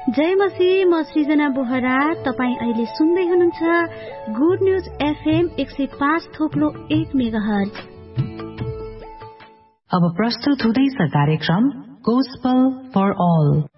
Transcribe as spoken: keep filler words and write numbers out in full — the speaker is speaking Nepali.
जय मसी, म सृजना बोहरा। तपाईँ अहिले सुन्दै हुनुहुन्छ गुड न्यूज एफएम एक सय पाँच थोप्लो एक मेगाहर्ज। अब प्रस्तुत हुँदैछ कार्यक्रम गोस्पल फर अल।